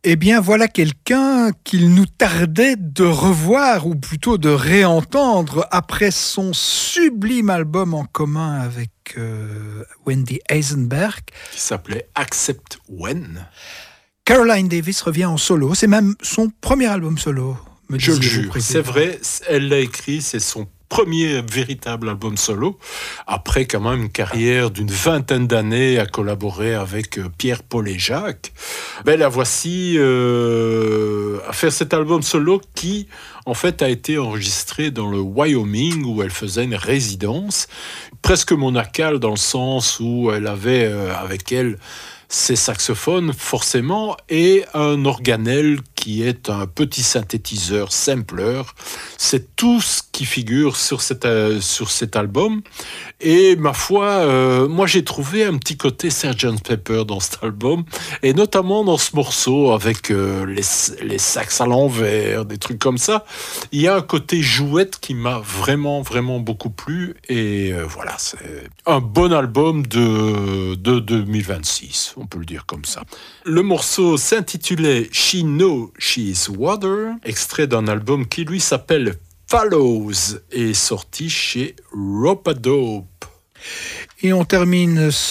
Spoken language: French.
Eh bien, voilà quelqu'un qu'il nous tardait de revoir, ou plutôt de réentendre, après son sublime album en commun avec Wendy Eisenberg. Qui s'appelait Accept When. Caroline Davis revient en solo. C'est même son premier album solo. Je le jure, c'est vrai. Elle l'a écrit, c'est son premier véritable album solo, après quand même une carrière d'une vingtaine d'années à collaborer avec Pierre, Paul et Jacques. Ben la voici à faire cet album solo qui, en fait, a été enregistré dans le Wyoming où elle faisait une résidence, presque monacale dans le sens où elle avait avec elle ses saxophones, forcément, et un organelle qui est un petit synthétiseur sampler. C'est tout ce qui figure sur cet album. Et ma foi, moi j'ai trouvé un petit côté Sgt Pepper dans cet album, et notamment dans ce morceau avec les sax à l'envers, des trucs comme ça. Il y a un côté jouette qui m'a vraiment, vraiment beaucoup plu. Et voilà, c'est un bon album de 2026. On peut le dire comme ça. Le morceau s'intitulait She Know She's Water, extrait d'un album qui lui s'appelle Follows et sorti chez Rope-a-Dope. Et on termine